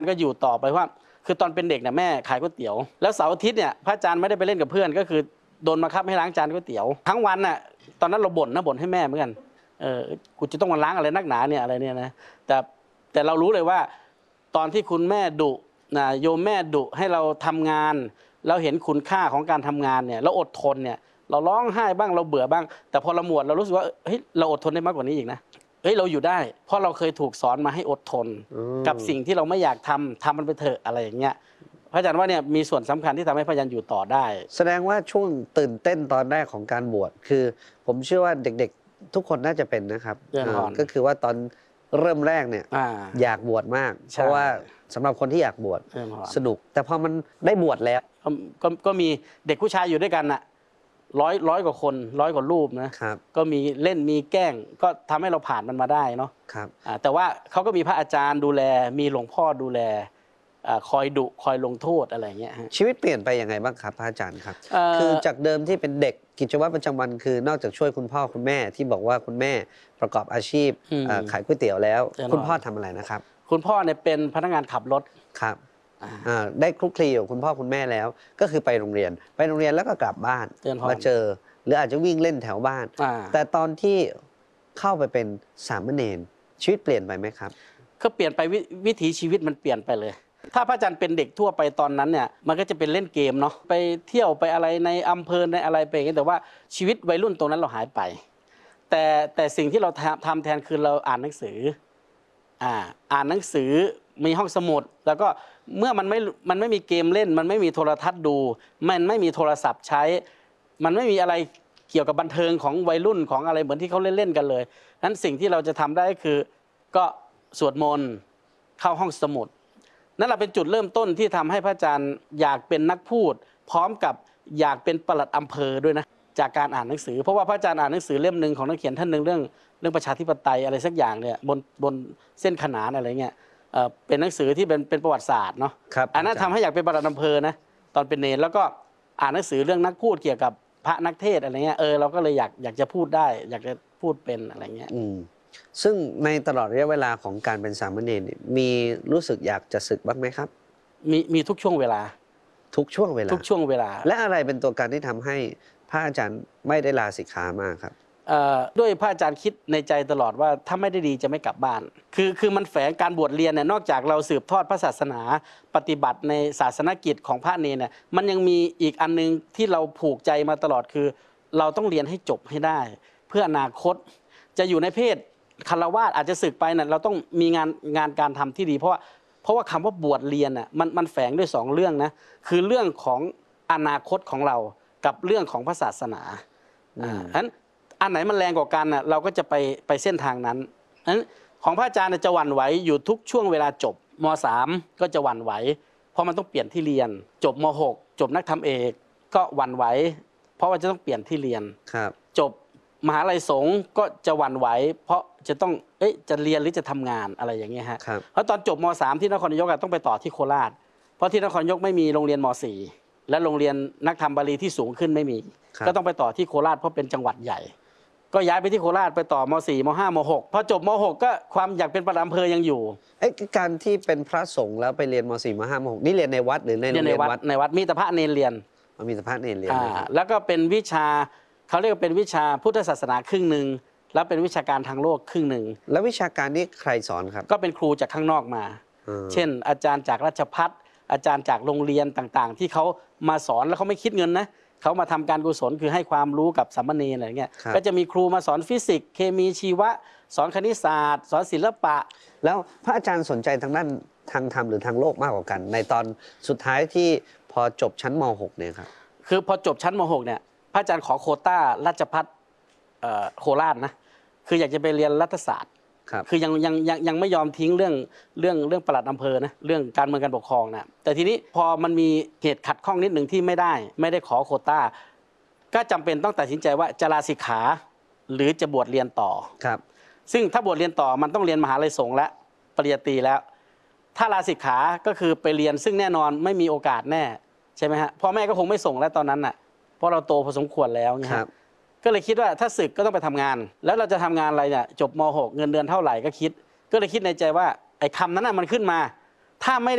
ก็อยู่ต่อไปว่าคือตอนเป็นเด็กเนี่ยแม่ขายก๋วยเตี๋ยวแล้วเสาร์อาทิตย์เนี่ยพระอาจารย์ไม่ได้ไปเล่นกับเพื่อนก็คือโดนบังคับให้ล้างจานก๋วยเตี๋ยวทั้งวันน่ะตอนนั้นเราบ่นให้แม่เหมือนกันกูจะต้องมาล้างอะไรนักหนาเนี่ยอะไรเนี่ยนะแต่เรารู้เลยว่าตอนที่คุณแม่ดุนะโยมแม่ดุให้เราทำงานเราเห็นคุณค่าของการทำงานเนี่ยเราอดทนเนี่ยเราร้องไห้บ้างเราเบื่อบ้างแต่พอเราหมวดเรารู้สึกว่าเฮ้ยเราอดทนได้มากกว่านี้อีกนะเฮ้ยเราอยู่ได้เพราะเราเคยถูกสอนมาให้อดทนกับสิ่งที่เราไม่อยากทำมันไปเถอะอะไรอย่างเงี้ยพระอาจารย์ว่าเนี่ยมีส่วนสำคัญที่ทำให้พระอาจารย์อยู่ต่อได้แสดงว่าช่วงตื่นเต้นตอนแรกของการบวชคือผมเชื่อว่าเด็กๆทุกคนน่าจะเป็นนะครับก็คือว่าตอนเริ่มแรกเนี่ยอยากบวชมากเพราะว่าสำหรับคนที่อยากบวชสนุกแต่พอมันได้บวชแล้วก็มีเด็กผู้ชายอยู่ด้วยกันน่ะร้อยกว่าคน100 กว่ารูปนะก็มีเล่นมีแกล้งก็ทำให้เราผ่านมันมาได้เนาะแต่ว่าเขาก็มีพระอาจารย์ดูแลมีหลวงพ่อดูแลคอยดุคอยลงโทษอะไรเงี้ยชีวิตเปลี่ยนไปยังไงบ้างครับพระอาจารย์ครับคือจากเดิมที่เป็นเด็กกิจวัตรประจำวันคือนอกจากช่วยคุณพ่อคุณแม่ที่บอกว่าคุณแม่ประกอบอาชีพขายก๋วยเตี๋ยวแล้วคุณพ่อทำอะไรนะครับคุณพ่อเนี่ยเป็นพนักงานขับรถครับได้คลุกคลีกับคุณพ่อคุณแม่แล้วก็คือไปโรงเรียนแล้วก็กลับบ้านมาเจอหรืออาจจะวิ่งเล่นแถวบ้านแต่ตอนที่เข้าไปเป็นสามเณรชีวิตเปลี่ยนไปไหมครับก็เปลี่ยนไปวิถีชีวิตมันเปลี่ยนไปเลยถ้าพระอาจารย์เป็นเด็กทั่วไปตอนนั้นเนี่ยมันก็จะเป็นเล่นเกมเนาะไปเที่ยวไปอะไรในอำเภอในอะไรไปอย่างนี้แต่ว่าชีวิตวัยรุ่นตรงนั้นเราหายไปแต่สิ่งที่เราทำแทนคือเราอ่านหนังสืออ่านหนังสือมีห้องสมุดแล้วก็เมื่อมันไม่มีเกมเล่นมันไม่มีโทรทัศน์ดูมันไม่มีโทรศัพท์ใช้มันไม่มีอะไรเกี่ยวกับบันเทิงของวัยรุ่นของอะไรเหมือนที่เขาเล่นกันเลยนั้นสิ่งที่เราจะทำได้คือก็สวดมนต์เข้าห้องสมุดนั่นแหละเป็นจุดเริ่มต้นที่ทำให้พระอาจารย์อยากเป็นนักพูดพร้อมกับอยากเป็นปลัดอำเภอด้วยนะจากการอ่านหนังสือเพราะว่าพระอาจารย์อ่านหนังสือเล่มหนึ่งของนักเขียนท่านหนึ่งเรื่องประชาธิปไตยอะไรสักอย่างเนี่ยบนเส้นขนานอะไรเงี้ยเป็นหนังสือที่เป็นประวัติศาสตร์เนาะอันนั้นทำให้อยากเป็นปลัดอำเภอนะตอนเป็นเนรแล้วก็อ่านหนังสือเรื่องนักพูดเกี่ยวกับพระนักเทศอะไรเงี้ยเราก็เลยอยากจะพูดได้อยากจะพูดเป็นอะไรเงี้ยซึ่งในตลอดระยะเวลาของการเป็นสามเณรมีรู้สึกอยากจะศึกบ้างไหมครับมีทุกช่วงเวลาทุกช่วงเวลาและอะไรเป็นตัวการที่ทำให้พระอาจารย์ไม่ได้ลาสิกขามาครับด้วยพระอาจารย์คิดในใจตลอดว่าถ้าไม่ได้ดีจะไม่กลับบ้านคือมันแฝงการบวชเรียนเนี่ยนอกจากเราสืบทอดพระศาสนาปฏิบัติในศาสนกิจของพระเนรเนี่ยมันยังมีอีกอันนึงที่เราผูกใจมาตลอดคือเราต้องเรียนให้จบให้ได้เพื่ออนาคตจะอยู่ในเพศฆราวาสอาจจะสึกไปเนี่ยเราต้องมีงานการทำที่ดีเพราะว่าคำว่าบวชเรียนน่ะมันแฝงด้วย2 เรื่องนะคือเรื่องของอนาคตของเรากับเรื่องของพระศาสนาฉะนั้นอันไหนมันแรงกว่ากันน่ะเราก็จะไปเส้นทางนั้นนั้นของพระอาจารย์จะหวั่นไหวอยู่ทุกช่วงเวลาจบม.3 ก็จะหวั่นไหวเพราะมันต้องเปลี่ยนที่เรียนจบม.6 จบนักธรรมเอกก็หวั่นไหวเพราะว่าจะต้องเปลี่ยนที่เรียนจบมหาลัยสงฆ์ก็จะหวั่นไหวเพราะจะต้องจะเรียนหรือจะทำงานอะไรอย่างเงี้ยฮะเพราะตอนจบม.3 ที่นครนายกต้องไปต่อที่โคราชเพราะที่นครนายกไม่มีโรงเรียนม.4 และโรงเรียนนักธรรมบาลีที่สูงขึ้นไม่มีก็ต้องไปต่อที่โคราชเพราะเป็นจังหวัดใหญ่ก็ย้ายไปที่โคราชไปต่อม.4 ม.5 ม.6 พอจบม.6 ก็ความอยากเป็นปลัดอำเภอยังอยู่การที่เป็นพระสงฆ์แล้วไปเรียนม.4 ม.5 ม.6 นี่เรียนในวัดหรือในโรงเรียนวัดในวัดมีแต่พระเนรเรียนมีแต่พระเนรเรียนแล้วก็เป็นวิชาเขาเรียกว่าเป็นวิชาพุทธศาสนาครึ่งหนึ่งแล้วเป็นวิชาการทางโลกครึ่งหนึ่งแล้ววิชาการนี้ใครสอนครับก็เป็นครูจากข้างนอกมาเช่นอาจารย์จากราชภัฏอาจารย์จากโรงเรียนต่างๆที่เขามาสอนแล้วเขาไม่คิดเงินนะเขามาทำการกุศลคือให้ความรู้กับสามเณรอะไรเงี้ยก็จะมีครูมาสอนฟิสิกส์เคมีชีวะสอนคณิตศาสตร์สอนศิลปะแล้วพระอาจารย์สนใจทางด้านทางธรรมหรือทางโลกมากกว่ากันในตอนสุดท้ายที่พอจบชั้นม.6 เนี่ยครับคือพอจบชั้นม.6 เนี่ยพระอาจารย์ขอโควต้าราชภัฏโคราชนะคืออยากจะไปเรียนรัฐศาสตร์คือยังไม่ยอมทิ้งเรื่องปลัดอำเภอนะเรื่องการเมืองการปกครองนะแต่ทีนี้พอมันมีเหตุขัดข้องนิดหนึ่งที่ไม่ได้ขอโควต้าก็จำเป็นต้องตัดสินใจว่าจะลาสิกขาหรือจะบวชเรียนต่อซึ่งถ้าบวชเรียนต่อมันต้องเรียนมหาลัยสงฆ์และปริญญาตรีแล้วถ้าลาสิกขาก็คือไปเรียนซึ่งแน่นอนไม่มีโอกาสแน่ใช่ไหมฮะพ่อแม่ก็คงไม่ส่งแล้วตอนนั้นน่ะเพราะเราโตพอสมควรแล้วเนี่ยก็เลยคิดว่าถ้าศึกก็ต้องไปทำงานแล้วเราจะทำงานอะไรเนี่ยจบม.6 เงินเดือนเท่าไหร่ก็เลยคิดในใจว่าไอ้คำนั้นน่ะมันขึ้นมาถ้าไม่